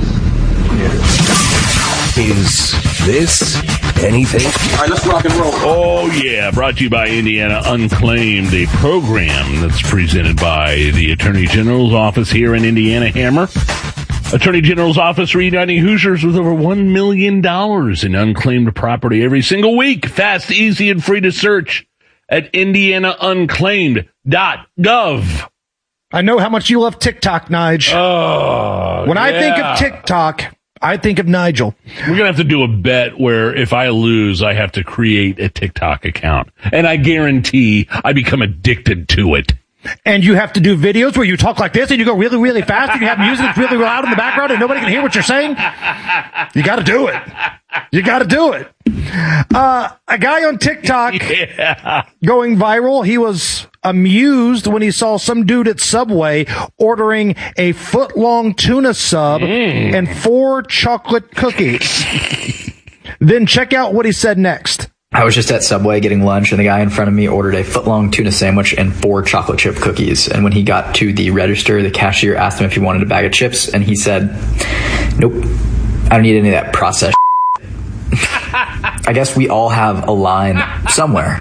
Is this anything? All right, let's rock and roll. Oh, yeah. Brought to you by Indiana Unclaimed, a program that's presented by the Attorney General's office here in Indiana. Hammer. Attorney General's office reuniting Hoosiers with over one million dollars in unclaimed property every single week. Fast, easy, and free to search at indiana unclaimed dot gov. I know how much you love TikTok, Nige. Oh, when yeah. I think of TikTok, I think of Nigel. We're going to have to do a bet where if I lose, I have to create a TikTok account. And I guarantee I become addicted to it. And you have to do videos where you talk like this and you go really, really fast and you have music that's really loud in the background and nobody can hear what you're saying. You got to do it. You got to do it. Uh, a guy on TikTok yeah. going viral. He was amused when he saw some dude at Subway ordering a foot-long tuna sub mm. and four chocolate cookies. Then check out what he said next. I was just at Subway getting lunch, and the guy in front of me ordered a foot-long tuna sandwich and four chocolate chip cookies. And when he got to the register, the cashier asked him if he wanted a bag of chips, and he said, "Nope, I don't need any of that processed shit." I guess we all have a line somewhere.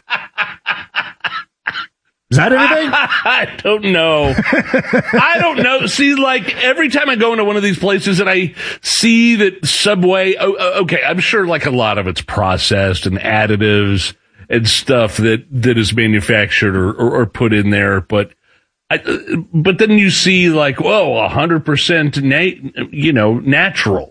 Is that anything? I don't know. I don't know. See, like, every time I go into one of these places and I see that Subway, oh, okay, I'm sure like a lot of it's processed and additives and stuff that, that is manufactured or, or, or put in there, but I, but then you see like, whoa, one hundred percent, na- you know, natural.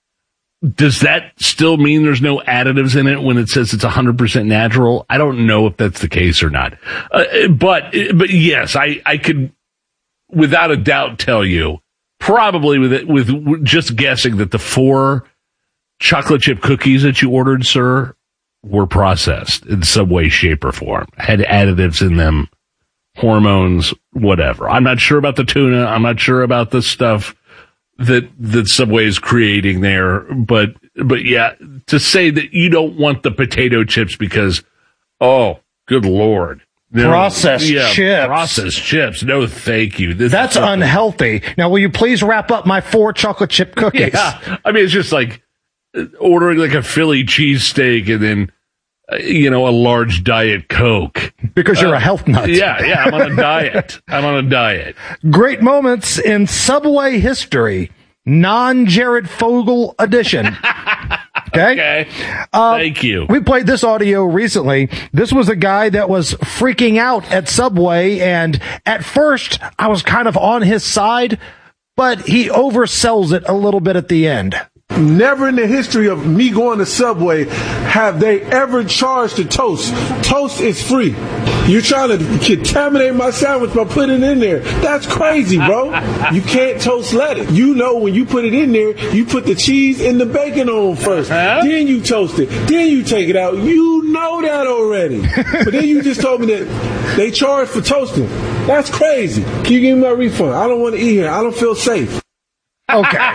Does that still mean there's no additives in it when it says it's one hundred percent natural? I don't know if that's the case or not. Uh, but, but yes, I, I could without a doubt tell you, probably with it, with just guessing that the four chocolate chip cookies that you ordered, sir, were processed in some way, shape, or form. Had additives in them, hormones, whatever. I'm not sure about the tuna. I'm not sure about the stuff that that Subway is creating there, but but yeah, to say that you don't want the potato chips because, oh, good Lord. No, processed yeah, chips. Processed chips. No, thank you. This That's unhealthy. Now, will you please wrap up my four chocolate chip cookies? Yeah. I mean, it's just like ordering like a Philly cheesesteak and then, uh, you know, a large Diet Coke. Because you're uh, a health nut. Yeah, yeah, I'm on a diet. I'm on a diet. Great moments in Subway history. Non-Jared Fogle edition. Okay? Okay. Uh, Thank you. We played this audio recently. This was a guy that was freaking out at Subway, and at first I was kind of on his side, but he oversells it a little bit at the end. Never in the history of me going to Subway have they ever charged a toast. Toast is free. You're trying to contaminate my sandwich by putting it in there. That's crazy, bro. You can't toast lettuce. You know when you put it in there, you put the cheese and the bacon on first. Uh-huh. Then you toast it. Then you take it out. You know that already. But then you just told me that they charge for toasting. That's crazy. Can you give me my refund? I don't want to eat here. I don't feel safe. Okay.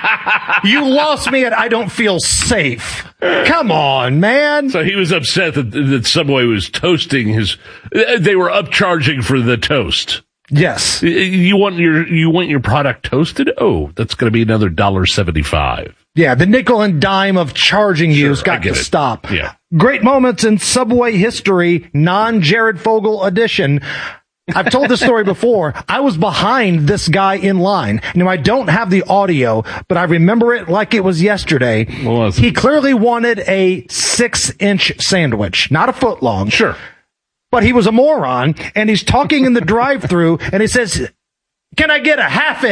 You lost me at I don't feel safe. Come on, man. So he was upset that, that Subway was toasting his, they were upcharging for the toast. Yes. You want your, you want your product toasted? Oh, that's going to be another one dollar seventy-five. Yeah, the nickel and dime of charging you Sure, has got to it. stop. Yeah. Great moments in Subway history, non-Jared Fogle edition. I've told this story before. I was behind this guy in line. Now, I don't have the audio, but I remember it like it was yesterday. What was it? He clearly wanted a six-inch sandwich, not a foot long. Sure. But he was a moron, and he's talking in the drive-thru, and he says, "Can I get a half inch?"